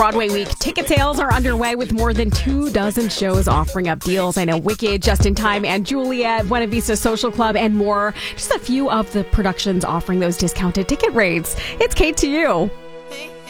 Broadway week ticket sales are underway with more than 24 shows offering up deals. I know Wicked, Just in Time, and Juliet, Buena Vista Social Club, and more. Just a few of the productions offering those discounted ticket rates. It's KTU.